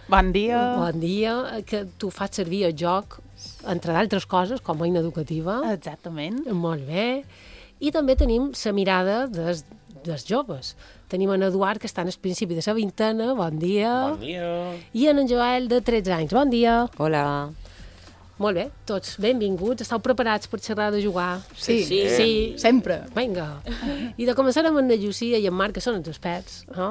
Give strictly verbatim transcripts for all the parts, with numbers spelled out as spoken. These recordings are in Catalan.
Bon dia. Bon dia, que tu fas servir el joc, entre d'altres coses, com a eina educativa. Exactament. Molt bé. I també tenim la mirada dels, dels joves. Tenim en Eduard, que està en el principi de la vintena, bon dia. Bon dia. I en en Joel, de tretze anys, bon dia. Hola. Molt bé, tots benvinguts. Esteu preparats per xerrar de jugar? Sí, sí. sí. Sempre. Vinga. I de començar amb en Llucia i en Marc, que són els experts. Eh?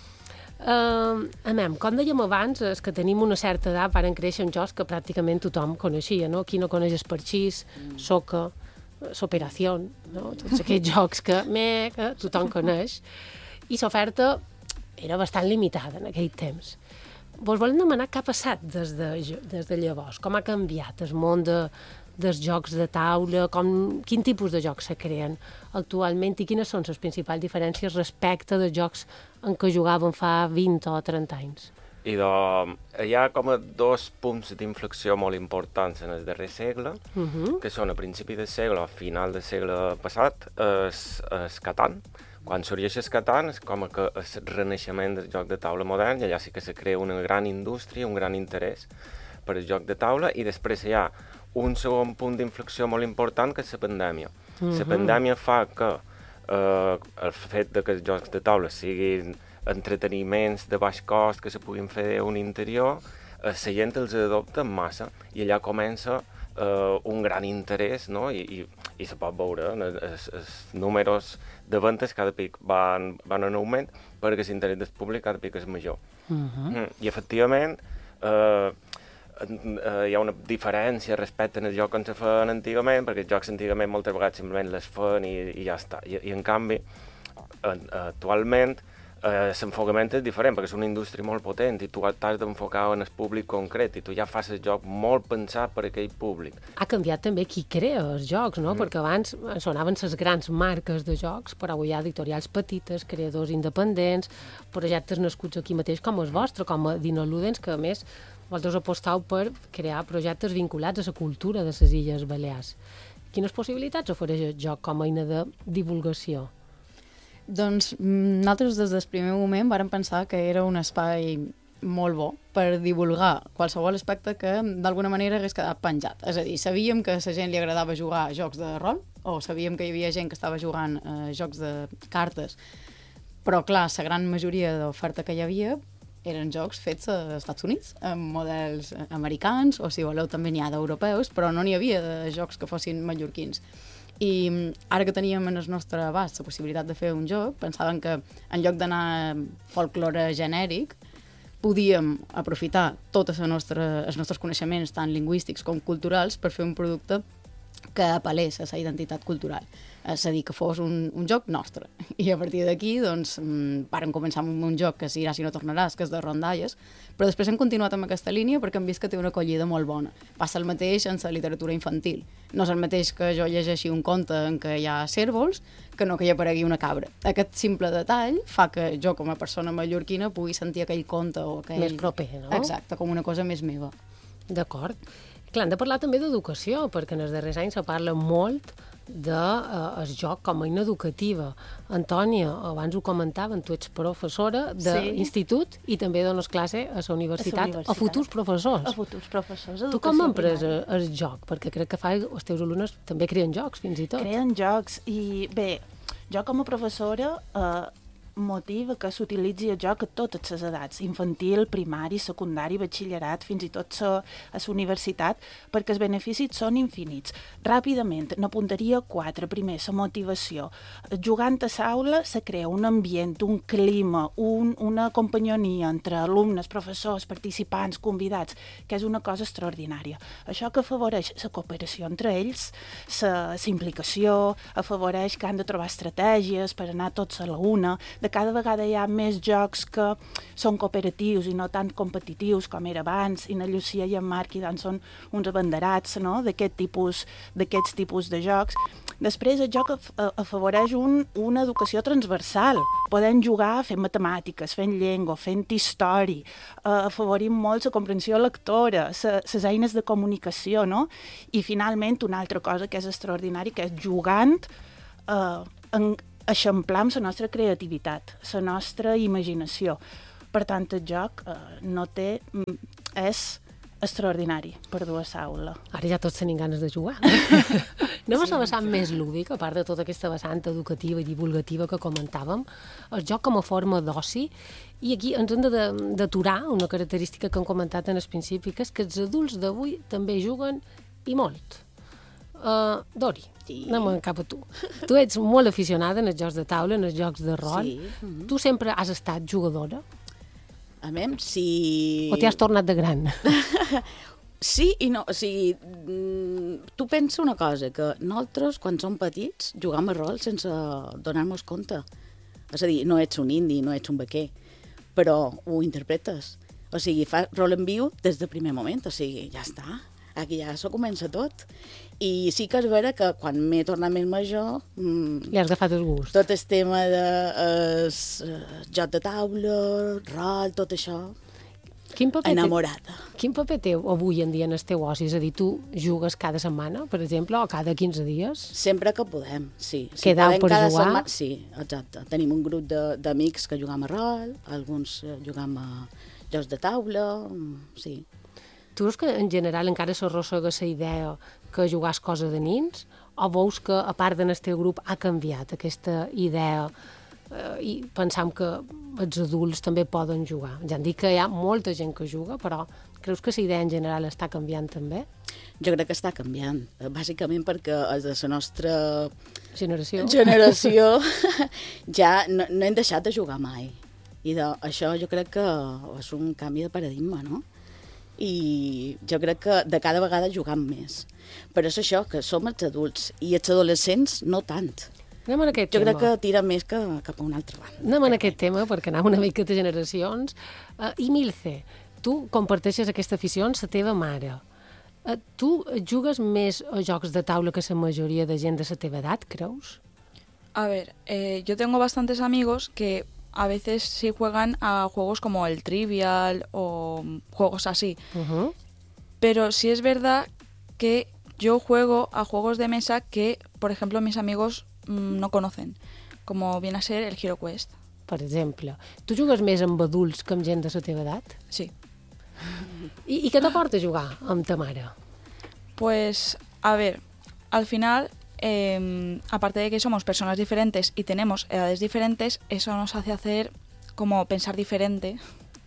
Uh, amem, com dèiem abans, és que tenim una certa edat, varen créixer en jocs que pràcticament tothom coneixia, no? Qui no coneix el Parxís, Soca, S'Operació, no? Tots aquests jocs que, me, que tothom coneix, i l'oferta era bastant limitada en aquell temps. Vos volem demanar què ha passat des de, des de llavors, com ha canviat el món de, dels jocs de taula, com, quin tipus de jocs se creen actualment i quines són les principals diferències respecte dels jocs en què jugàvem fa vint o trenta anys. I de, hi ha com a dos punts d'inflexió molt importants en el darrer segle, uh -huh. que són a principi del segle o a final del segle passat, es, es Catan. Quan sorgeix el Catan és com que el renaixement del joc de taula modern, i allà sí que se crea una gran indústria, un gran interès per el joc de taula, i després hi ha un segon punt d'inflexió molt important, que és la pandèmia. La uh -huh. pandèmia fa que eh, el fet de que els jocs de taula siguin entreteniments de baix cost que se puguin fer un interior, eh, la gent els adopta en massa, i allà comença eh, un gran interès, no? I, i, i se pot veure, eh? els, els números de ventes cada pic van, van en augment, perquè l'interès del públic cada pic és major. Uh -huh. mm, I efectivament, eh, hi ha una diferència respecte al joc que se feien antigament, perquè els jocs antigament moltes vegades simplement les feien i, i ja està. I, i en canvi, actualment, eh, l'enfocament és diferent, perquè és una indústria molt potent i tu t'has d'enfocar en el públic concret i tu ja fas el joc molt pensat per aquell públic. Ha canviat també qui crea els jocs, no? Mm. Perquè abans sonaven les grans marques de jocs, però avui hi ha editorials petites, creadors independents, projectes nascuts aquí mateix com el vostre, com a Dino Ludens, que a més vosaltres apostau per crear projectes vinculats a la cultura de les Illes Balears. Quines possibilitats ofereix el joc com a eina de divulgació? Doncs nosaltres des del primer moment vàrem pensar que era un espai molt bo per divulgar qualsevol aspecte que d'alguna manera hagués quedat penjat. És a dir, sabíem que a la gent li agradava jugar a jocs de rol, o sabíem que hi havia gent que estava jugant a jocs de cartes, però clar, la gran majoria d'oferta que hi havia eren jocs fets als Estats Units, amb models americans, o si voleu també n'hi ha d'europeus, però no n'hi havia de jocs que fossin mallorquins. I ara que teníem en el nostre abast la possibilitat de fer un joc, pensàvem que en lloc d'anar folklore genèric, podíem aprofitar tots els nostres coneixements, tant lingüístics com culturals, per fer un producte que apel·lés a la identitat cultural. És a dir, que fos un, un joc nostre. I a partir d'aquí, doncs, vàrem començar amb un joc que si iràs i no tornaràs, que és de rondalles, però després hem continuat amb aquesta línia perquè hem vist que té una acollida molt bona. Passa el mateix en la literatura infantil. No és el mateix que jo llegeixi un conte en què hi ha cérvols que no que hi aparegui una cabra. Aquest simple detall fa que jo, com a persona mallorquina, pugui sentir aquell conte o aquell... Més proper, no? Exacte, com una cosa més meva. D'acord. Clar, hem de parlar també d'educació, perquè en els darrers anys se parla molt del de, uh, joc com a eina educativa. Antònia, abans ho comentaven, tu ets professora d'institut sí. i també dones classe a la universitat, a, a futurs professors. A futurs professors. Tu com han pres el joc? Perquè crec que fa, els teus alumnes també creen jocs, fins i tot. Creen jocs, i bé, jo com a professora eh, motiva que s'utilitzi el joc a totes les edats, infantil, primari, secundari, batxillerat, fins i tot a la universitat, perquè els beneficis són infinits. Ràpidament, n'apuntaria quatre. Primer, la motivació. Jugant a l'aula se crea un ambient, un clima, un, una companyonia entre alumnes, professors, participants, convidats, que és una cosa extraordinària. Això que afavoreix la cooperació entre ells, la implicació, afavoreix que han de trobar estratègies per anar tots a la una. De cada vegada hi ha més jocs que són cooperatius i no tan competitius com era abans, i na Llucia i en Marc i doncs són uns abanderats, no?, d'aquest tipus, d'aquests tipus de jocs. Després el joc afavoreix un, una educació transversal. Podem jugar fent matemàtiques, fent llengua, fent història, eh, afavorim molt la comprensió lectora, les eines de comunicació, no? I finalment una altra cosa que és extraordinària, que és jugant eh, en eixamplar amb la nostra creativitat, la nostra imaginació. Per tant, el joc eh, no té... és extraordinari per dur a l'aula. Ara ja tots tenim ganes de jugar. Anem a la vessant més lúdica, a part de tota aquesta vessant educativa i divulgativa que comentàvem, el joc com a forma d'oci, i aquí ens hem d'aturar una característica que hem comentat en el principi, que és que els adults d'avui també juguen i molt. Uh, Dori, sí. Anem cap a tu. Tu ets molt aficionada en els jocs de taula, en els jocs de rol. Sí. Mm-hmm. Tu sempre has estat jugadora? A mi, si... O t'hi has tornat de gran? Sí i no. O sigui, tu pensa una cosa, que nosaltres, quan som petits, jugam a rol sense donar-nos compte. És a dir, no ets un indi, no ets un vaquer, però ho interpretes. O sigui, fas rol en viu des del primer moment, o sigui, ja està. Aquí ja s'ho comença tot. I sí que és vera que quan m'he tornat més major... Mmm, Li has agafat el gust. Tot el tema de eh, joc de taula, rol, tot això, Quin paper enamorada. Té, quin paper té avui en dia en el teu oci? És a dir, tu jugues cada setmana, per exemple, o cada quinze dies? Sempre que podem, sí. Si Quedau podem per cada jugar? Setmana... Sí, exacte. Tenim un grup d'amics que jugam a rol, alguns eh, jugam a jocs de taula, sí. Tu veus que en general encara s'arrossega la idea que jugar és cosa de nins, o veus que, a part del teu grup, ha canviat aquesta idea eh, i pensam que els adults també poden jugar? Ja em dic que hi ha molta gent que juga, però creus que la idea en general està canviant també? Jo crec que està canviant, bàsicament perquè els de la nostra Generació? generació ja no, no hem deixat de jugar mai. I de, això jo crec que és un canvi de paradigma, no? I jo crec que de cada vegada jugam més. Però és això, que som els adults, i els adolescents no tant. Anem en aquest jo tema. crec que tira més que cap a una altra banda. Anem en aquest tema, perquè anem una mica de generacions. Uh, I Milce, tu comparteixes aquesta afició amb la teva mare. Uh, tu jugues més a jocs de taula que la majoria de gent de la teva edat, creus? A ver, eh, yo tengo bastantes amigos que a veces sí juegan a juegos como el Trivial o juegos así. Uh-huh. Pero sí es verdad que yo juego a juegos de mesa que, por ejemplo, mis amigos mmm, no conocen, como viene a ser el Hero Quest. Per exemple. Tu jugues més amb adults que amb gent de la teva edat? Sí. I, i què t'aporta jugar amb ta mare? Pues, a ver, al final... Eh, aparte de que somos personas diferentes y tenemos edades diferentes, eso nos hace hacer como pensar diferente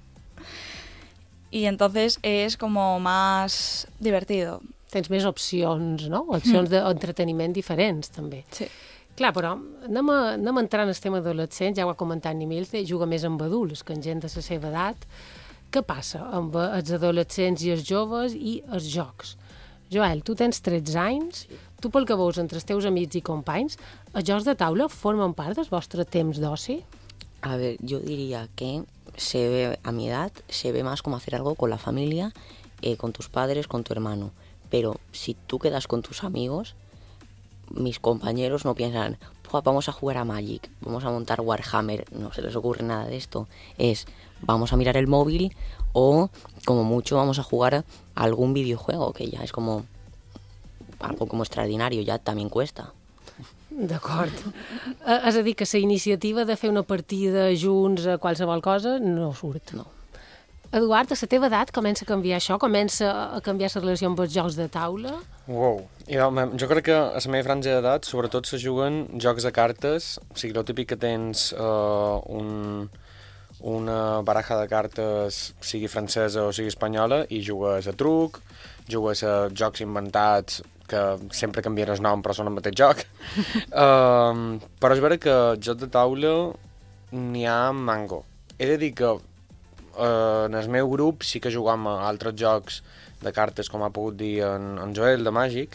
y entonces es como más divertido. Tens més opcions, no? Opcions mm. d'entreteniment diferents, també. Sí. Clar, però anem a, anem a entrar en el tema adolescents, ja ho ha comentat Nimilce, juga més amb adults que amb gent de la seva edat. Què passa amb els adolescents i els joves i els jocs? Joel, tu tens tretze anys, tu pel que veus entre els teus amics i companys, els jocs de taula formen part del vostre temps d'oci? A ver, yo diría que se ve, a mi edad, se ve más como hacer algo con la familia, eh, con tus padres, con tu hermano. Pero si tú quedas con tus amigos, mis compañeros no piensan, vamos a jugar a Magic, vamos a montar Warhammer, no se les ocurre nada de esto. Es, vamos a mirar el móvil o, como mucho, vamos a jugar a algún videojuego, que ya es como algo como extraordinario, ya también cuesta. D'acord. És a dir, que la iniciativa de fer una partida junts a qualsevol cosa no surt. No. Eduard, a la teva edat comença a canviar això? Comença a canviar la relació amb els jocs de taula? Wow. Jo, jo crec que a la meva franja d'edat sobretot se juguen jocs de cartes, o sigui, el típic que tens uh, un, una baraja de cartes, sigui francesa o sigui espanyola, i jugues a truc, jugues a jocs inventats que sempre canvien el nom però són el mateix joc. um, però és vera que jocs de taula n'hi ha mango. He de dir que Uh, en el meu grup sí que jugam a altres jocs de cartes, com ha pogut dir en, en Joel, de Màgic,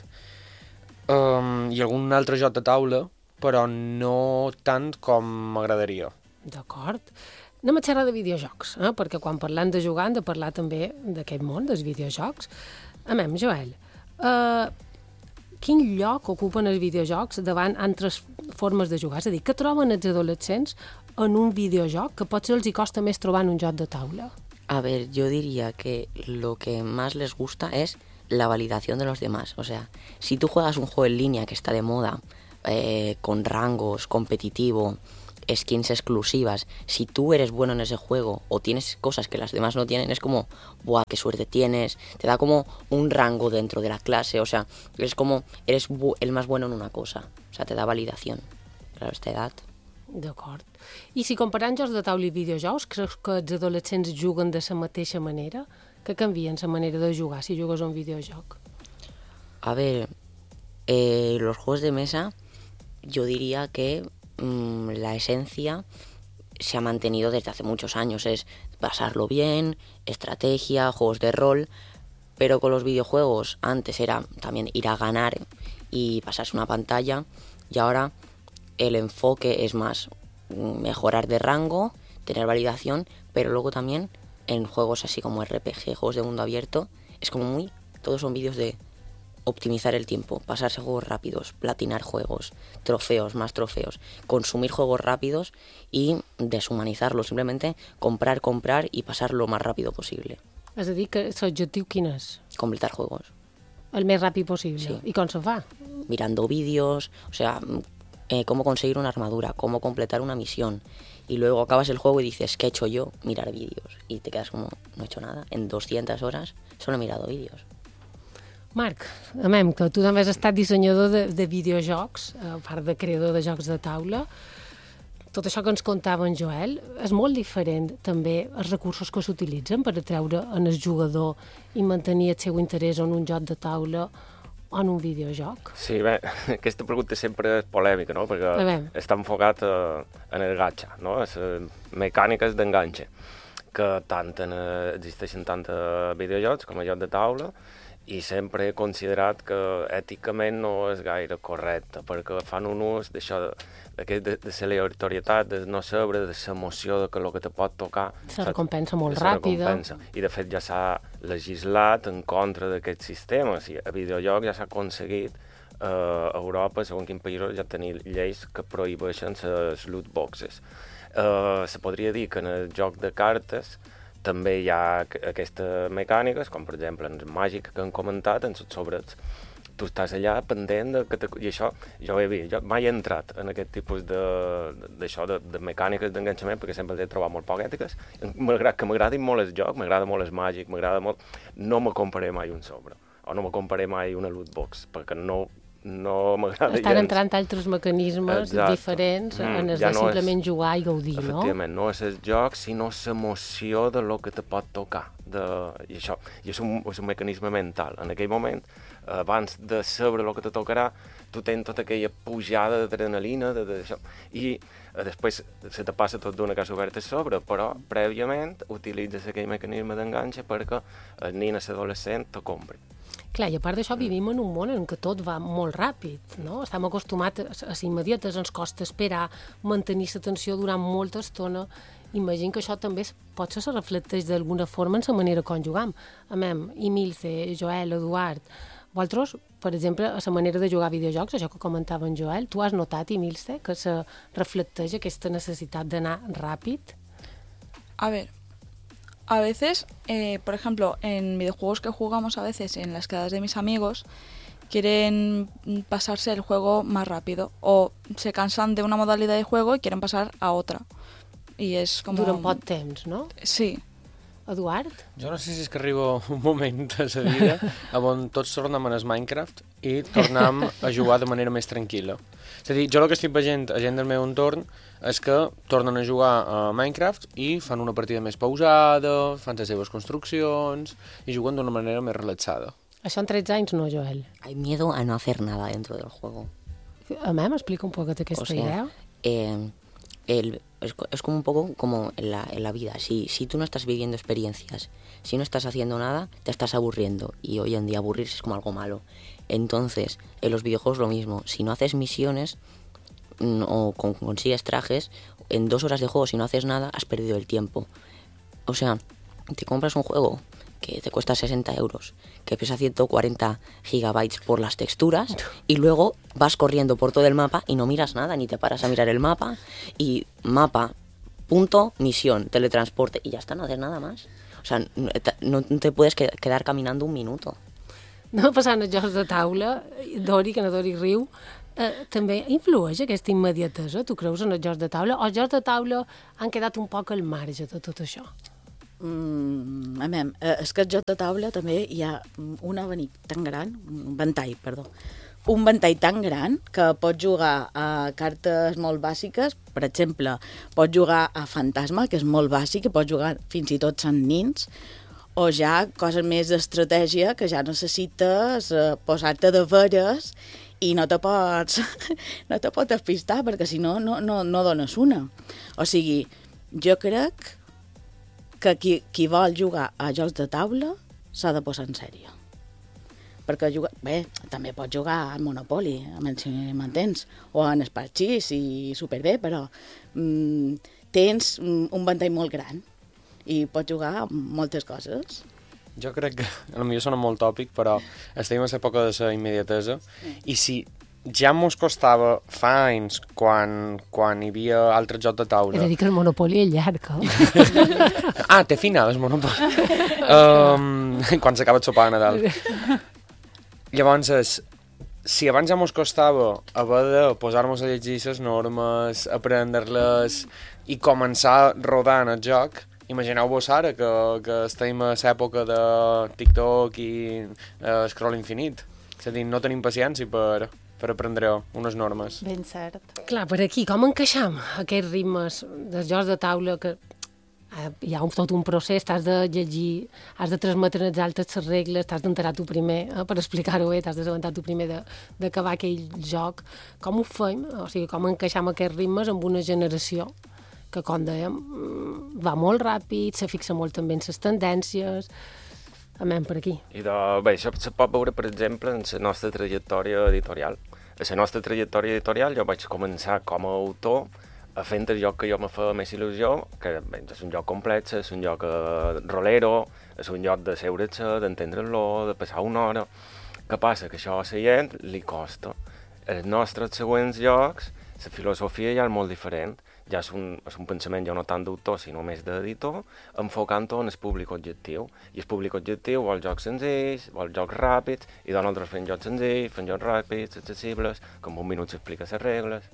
um, i algun altre joc de taula, però no tant com m'agradaria. D'acord. Anem a xerrar de videojocs, eh? Perquè quan parlem de jugar hem de parlar també d'aquest món, dels videojocs. Amem, Joel, uh, quin lloc ocupen els videojocs davant altres formes de jugar? És a dir, què troben els adolescents en un videojoc que potser els hi costa més trobar en un joc de taula? A ver, yo diría que lo que más les gusta es la validación de los demás. O sea, si tú juegas un juego en línea que está de moda, eh, con rangos, competitivo, skins exclusivas. Si tú eres bueno en ese juego o tienes cosas que las demás no tienen, es como, ¡buah, qué suerte tienes! Te da como un rango dentro de la clase, o sea, es como, eres el más bueno en una cosa. O sea, te da validación. Claro, a esta edat. D'acord. I si comparant jocs de taula i videojocs, creus que els adolescents juguen de la mateixa manera? Que canvien la manera de jugar si jugues a un videojoc? A ver, eh, los juegos de mesa, yo diría que mmm, la esencia se ha mantenido desde hace muchos años. Es pasarlo bien, estrategia, juegos de rol, pero con los videojuegos antes era también ir a ganar y pasarse una pantalla, y ahora el enfoque es más mejorar de rango, tener validación, pero luego también en juegos así como R P G, juegos de mundo abierto, es como muy... Todos son vídeos de optimizar el tiempo, pasarse juegos rápidos, platinar juegos, trofeos, más trofeos, consumir juegos rápidos y deshumanizarlos, simplemente comprar, comprar y pasar lo más rápido posible. És a dir, que l'objectiu quin és? Completar juegos. El més ràpid possible. Sí. I com se fa? Mirando vídeos, o sea, eh, cómo conseguir una armadura, cómo completar una misión. Y luego acabas el juego y dices, ¿qué he hecho yo? Mirar vídeos. Y te quedas como, no he hecho nada. En doscientas horas solo he mirado vídeos. Marc, a mem, que tu també has estat dissenyador de, de videojocs, a part de creador de jocs de taula. Tot això que ens contava en Joel, és molt diferent també els recursos que s'utilitzen per atreure en el jugador i mantenir el seu interès en un joc de taula o en un videojoc? Sí, bé, aquesta pregunta sempre és polèmica, no? Perquè està enfocat eh, en el gatxa, no? Les mecàniques d'enganxe, que tant en, existeixen tant a videojocs com a jocs de taula, i sempre he considerat que èticament no és gaire correcte, perquè fan un ús d'això, de, de, de l'aleatorietat, de no saber, de l'emoció de que el que te pot tocar... Se recompensa molt ràpida. Recompensa. I de fet ja s'ha legislat en contra d'aquest sistema. O sigui, a videojocs ja s'ha aconseguit eh, a Europa, segons quin països, ja tenir lleis que prohibeixen les loot boxes. Eh, se podria dir que en el joc de cartes també hi ha aquestes mecàniques, com per exemple en el màgic que han comentat, en els sobrets. Tu estàs allà pendent de que te... I això, jo ho he vist, jo mai he entrat en aquest tipus de, d'això, de, de mecàniques d'enganxament, perquè sempre les he trobat molt poc ètiques. Malgrat que m'agradin molt el joc, m'agrada molt el màgic, m'agrada molt... No me compraré mai un sobre, o no me compraré mai una loot box, perquè no... no m'agrada gens. Estan entrant altres mecanismes Exacte. diferents mm, en el ja de no simplement és, jugar i gaudir, efectivament, no? Efectivament, no és el joc, sinó l'emoció de lo que te pot tocar. De, I això i és, un, és un mecanisme mental. En aquell moment, abans de saber el que te tocarà, tu tens tota aquella pujada d'adrenalina, de, de, això, i eh, després se te passa tot d'una casa oberta a sobre, però prèviament utilitzes aquell mecanisme d'enganxe perquè el nen o l'adolescent te compri. Clar, i a part d'això vivim en un món en què tot va molt ràpid, no? Estem acostumats a ser immediates, ens costa esperar, mantenir l'atenció durant molta estona. Imagino que això també potser se reflecteix d'alguna forma en la manera com jugam. A mem, Emilce, Joel, Eduard, vosaltres, per exemple, a la manera de jugar a videojocs, això que comentava en Joel, tu has notat, Emilce, que se reflecteix aquesta necessitat d'anar ràpid? A ver... A veces, eh, por ejemplo, en videojuegos que jugamos a veces en las quedadas de mis amigos, quieren pasarse el juego más rápido o se cansan de una modalidad de juego y quieren pasar a otra. Y es como... Duren poc temps, no? Sí. Eduard? Jo no sé si és que arriba un moment a la vida on tots tornem al Minecraft i tornem a jugar de manera més tranquil·la. És a dir, jo el que estic veient a gent del meu entorn és que tornen a jugar a Minecraft i fan una partida més pausada, fan les seves construccions i juguen d'una manera més relaxada. Això en tretze anys no, Joel? Hay miedo a no hacer nada dentro del juego. A mí me explica un poco aquesta o sea, idea. Eh, el, es, es como un poco como en la, en la vida. Si, si tú no estás viviendo experiencias, si no estás haciendo nada, te estás aburriendo. Y hoy en día aburrirse es como algo malo. Entonces, en los videojuegos lo mismo. Si no haces misiones o con, consigues trajes, en dos horas de juego, si no haces nada, has perdido el tiempo. O sea, te compras un juego que te cuesta sesenta euros, que pesa ciento cuarenta gigabytes por las texturas, y luego vas corriendo por todo el mapa y no miras nada, ni te paras a mirar el mapa, y mapa, punto, misión, teletransporte, y ya está, no haces nada más. O sea, no te puedes quedar caminando un minuto. No passant a jocs de taula, Dori, que no Dori riu, Eh, també influeix aquesta immediatesa, tu creus, en els jocs de taula? O els jocs de taula han quedat un poc al marge de tot això? Mm, a veure, eh, és que el joc de taula també hi ha un abanic tan gran, un ventall, perdó, un ventall tan gran que pots jugar a cartes molt bàsiques, per exemple, pots jugar a Fantasma, que és molt bàsic, i pots jugar fins i tot amb nins, o ja coses més d'estratègia que ja necessites eh, posar-te de veres i no te pots, no te pots despistar, perquè si no, no, no, no dones una. O sigui, jo crec que qui, qui vol jugar a jocs de taula s'ha de posar en sèrio. Perquè jugar, bé, també pots jugar a Monopoly, si m'entens, o en Esparxís, i superbé, però mm, tens un ventall molt gran i pots jugar a moltes coses. Jo crec que, potser sona molt tòpic, però estem a l'època de la immediatesa, mm. i si ja mos costava fa anys, quan, quan hi havia altre joc de taula... He de dir que el Monopoly és llarg, eh? Ah, té final, el Monopoly. um, quan s'acaba el sopar a Nadal. Llavors, és, si abans ja mos costava haver de posar-nos a llegir les normes, aprendre-les i començar rodant el joc, imagineu-vos ara que, que estem a l'època de TikTok i uh, scroll infinit. És a dir, no tenim paciència per, per aprendre unes normes. Ben cert. Clar, per aquí, com encaixam aquests ritmes dels jocs de taula que eh, hi ha un, tot un procés, t'has de llegir, has de transmetre als altres les regles, t'has d'enterar tu primer, eh, per explicar-ho bé, t'has d'assabentar tu primer d'acabar aquell joc. Com ho fem? O sigui, com encaixam aquests ritmes amb una generació que, com dèiem, va molt ràpid, se fixa molt també en les tendències, anem per aquí. I de, bé, això se pot veure, per exemple, en la nostra trajectòria editorial. A la nostra trajectòria editorial jo vaig començar com a autor a fent el joc que jo me feia més il·lusió, que bé, és un joc complex, és un joc eh, rolero, és un joc de seure-se, d'entendre-lo, de passar una hora. Què passa? Que això a la gent li costa. Els nostres següents jocs, la filosofia ja és molt diferent. Ja és un, és un pensament ja no tant d'autor, sinó més d'editor, enfocant-ho en el públic objectiu. I el públic objectiu vol jocs senzills, vol jocs ràpids, i nosaltres fem jocs senzills, fem jocs ràpids, accessibles, que en un minut s'explica les regles,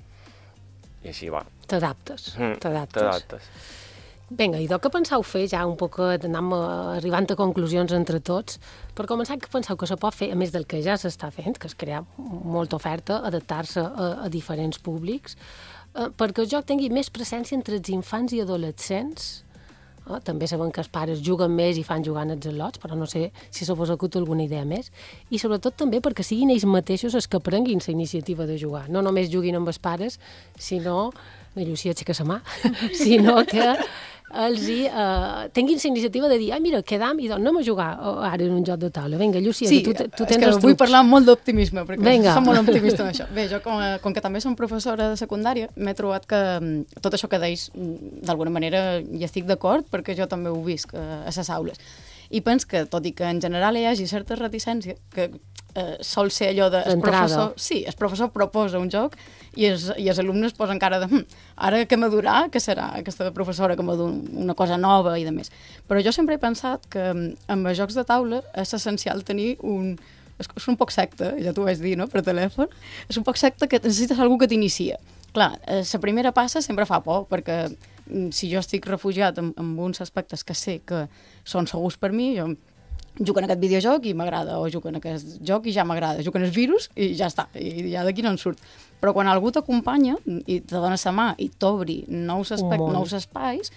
i així va. T'adaptes, Mm, t'adaptes. T'adaptes. Vinga, i què penseu fer ja un poc, anem arribant a conclusions entre tots, per començar, què penseu que se pot fer, a més del que ja s'està fent, que és crear molta oferta, adaptar-se a, a diferents públics, eh, perquè el joc tingui més presència entre els infants i adolescents. Eh, també sabem que els pares juguen més i fan jugant els al·lots, però no sé si se vos acut alguna idea més. I sobretot també perquè siguin ells mateixos els que prenguin la iniciativa de jugar. No només juguin amb els pares, sinó, la Llucia aixeca la mà, sinó que els hi, uh, tinguin la iniciativa de dir, ai, mira, quedam i doncs anem a jugar oh, ara en un joc de taula. Vinga, Llucia, sí, que tu, tu és tens que els trucs. vull parlar amb molt d'optimisme, perquè Venga. som molt optimistes en això. Bé, jo com, a, com que també som professora de secundària, m'he trobat que mm, tot això que deis, mm, d'alguna manera hi estic d'acord, perquè jo també ho visc uh, a les aules. I pens que, tot i que en general hi hagi certa reticència, que eh, sol ser allò de... El professor, sí, el professor proposa un joc i els, i els alumnes posen cara de hm, ara què m'adurà, què serà aquesta professora que m'adú una cosa nova i de més. Però jo sempre he pensat que amb els jocs de taula és essencial tenir un... És un poc secta, ja t'ho vaig dir, no?, per telèfon. És un poc secta que necessites algú que t'inicia. Clar, la primera passa sempre fa por, perquè si jo estic refugiat en, en uns aspectes que sé que són segurs per mi, jo jugo en aquest videojoc i m'agrada, o jugo en aquest joc i ja m'agrada, jugo en el virus i ja està, i ja d'aquí no en surt. Però quan algú t'acompanya i te dona sa mà i t'obri nous, nous espais,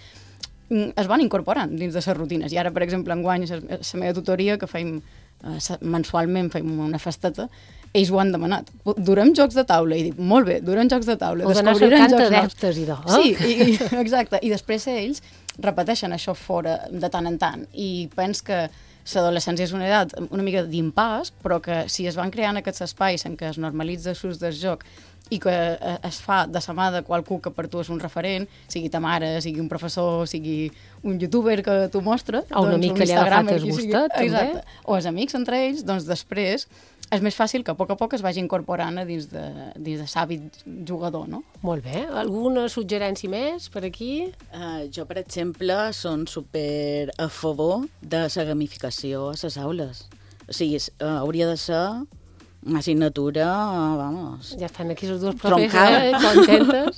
es van incorporant dins de les rutines. I ara, per exemple, enguany, la meva tutoria, que feim eh, mensualment, feim una festeta, ells ho han demanat. Durem jocs de taula. I dic, molt bé, durem jocs de taula. O d'anar cercant adeptes i d'or. Sí, i, i, exacte. I després ells repeteixen això fora de tant en tant. I pens que l'adolescència és una edat una mica d'impàs, però que si es van creant aquests espais en què es normalitza l'ús del joc i que es fa de la mà de qualcú que per tu és un referent, sigui ta mare, sigui un professor, sigui un youtuber que t'ho mostra, o una doncs, amic que li ha agafat el gustet, també. O els amics entre ells, doncs després és més fàcil que a poc a poc es vagi incorporant a dins de, dins de l'hàbit jugador, no? Molt bé. Alguna suggerència més per aquí? Uh, jo, per exemple, són super a favor de la gamificació a les aules. O sigui, uh, hauria de ser Una assignatura, vamos... Ya están aquí sus dos Troncada. profesores, contentes.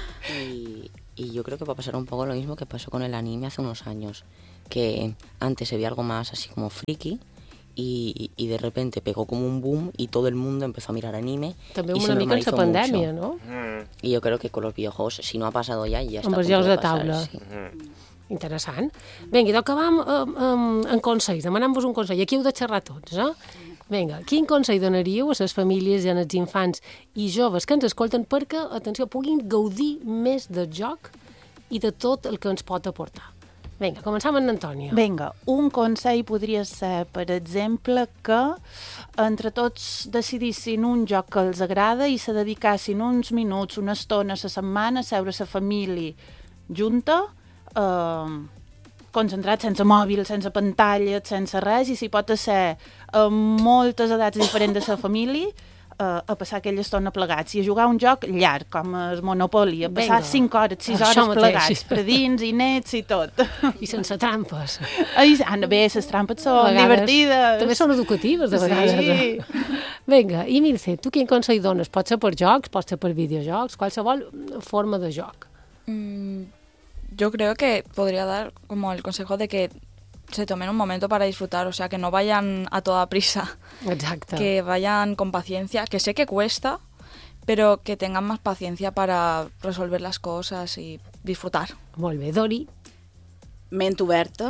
Y, y yo creo que va a pasar un poco lo mismo que pasó con el anime hace unos años, que antes se veía algo más así como friki y, y de repente pegó como un boom y todo el mundo empezó a mirar anime. També y una se mica en la normalizó pandèmia, mucho. no? Mm. Y yo creo que con los videojuegos, si no ha pasado ya, ya está. Amb a els punto jocs de de pasar, taula. sí. Mm. Interessant. Vinga, doncs acabam amb, amb, amb consells, demanant-vos un consell. Aquí heu de xerrar tots, eh? Vinga, quin consell donaríeu a les famílies i als infants i joves que ens escolten perquè, atenció, puguin gaudir més del joc i de tot el que ens pot aportar? Vinga, començam amb Antònia. Vinga, un consell podria ser, per exemple, que entre tots decidissin un joc que els agrada i se dedicassin uns minuts, una estona a la setmana a seure la família junta, eh, concentrats, sense mòbil, sense pantalla, sense res, i si pot ser a moltes edats diferents de la família, eh, a passar aquella estona plegats i a jugar un joc llarg, com el Monopoly, a passar Vinga. cinc hores, sis Això hores mateix. plegats, per dins i nets i tot. I sense trampes. Ai, ah, bé, les trampes A són vegades divertides. També són educatives, de vegades. Sí. Vinga, i Mirce, tu quin consell dones? Pot ser per jocs, pot ser per videojocs, qualsevol forma de joc. Mm, yo creo que podría dar como el consejo de que se tomen un momento para disfrutar, o sea, que no vayan a toda prisa, Exacte. que vayan con paciencia, que sé que cuesta, pero que tengan más paciencia para resolver las cosas y disfrutar. Molt bé, Dori. Ment oberta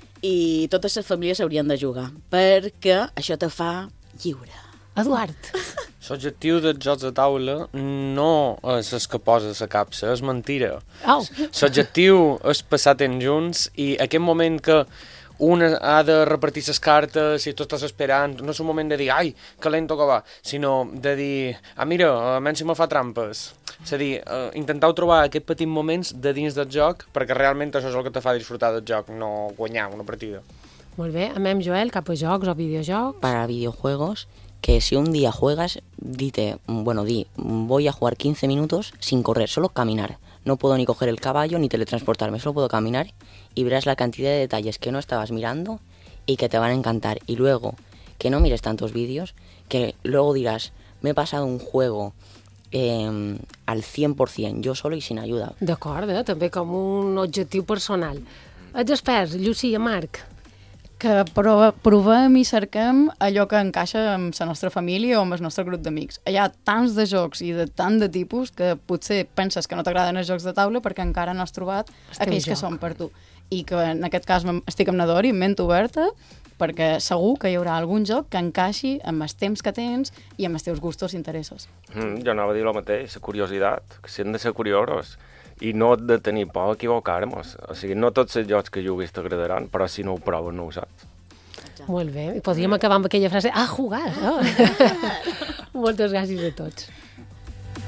i totes les famílies haurien de jugar, perquè això te fa lliure. Eduard. L'objectiu dels jocs de taula no és el que posa a la capsa, és mentira. Au. L'objectiu és passar temps junts i aquest moment que un ha de repartir les cartes i tu estàs esperant, no és un moment de dir ai, que lento que va, sinó de dir ah, mira, a menys si me fa trampes. És a dir, eh, intentau trobar aquests petits moments de dins del joc perquè realment això és el que te fa disfrutar del joc, no guanyar una partida. Molt bé, amem Joel, cap a jocs o videojocs. Para videojuegos, que si un día juegas, dite, bueno, di, voy a jugar quince minutos sin correr, solo caminar. No puedo ni coger el caballo ni teletransportarme, solo puedo caminar y verás la cantidad de detalles que no estabas mirando y que te van a encantar. Y luego, que no mires tantos vídeos, que luego dirás, me he pasado un juego eh, al cien por cien, yo solo y sin ayuda. D'acord, eh? També com un objectiu personal. Els experts, Llucia, Marc. Que prova, provem i cerquem allò que encaixa amb la nostra família o amb el nostre grup d'amics. Hi ha tants de jocs i de tant de tipus que potser penses que no t'agraden els jocs de taula perquè encara no has trobat El teu aquells que joc. són per tu. I que en aquest cas estic amb Nadori, ment oberta, perquè segur que hi haurà algun joc que encaixi amb els temps que tens i amb els teus gustos i interessos. Mm, jo anava a dir el mateix, la curiositat, que si hem de ser curiosos i no de tenir por a equivocar-nos. O sigui, no tots els jocs que juguis t'agradaran, però si no ho proves no ho saps. Molt bé, i podríem acabar amb aquella frase, ah, jugar, no? Moltes gràcies a tots.